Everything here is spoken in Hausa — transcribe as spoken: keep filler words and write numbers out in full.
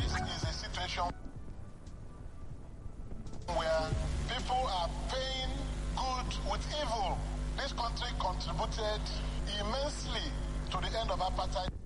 This is a situation where people are paying good with evil. This country contributed immensely to the end of apartheid.